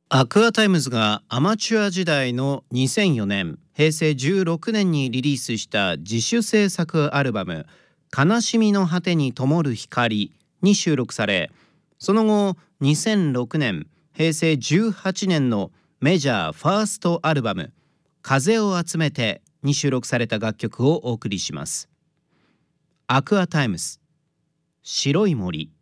アクアタイムズがアマチュア時代の2004年、平成16年にリリースした自主制作アルバム悲しみの果てに灯る光に収録され、その後2006年、平成18年のメジャーファーストアルバム風を集めてに収録された楽曲をお送りします。アクアタイムズ、白い森。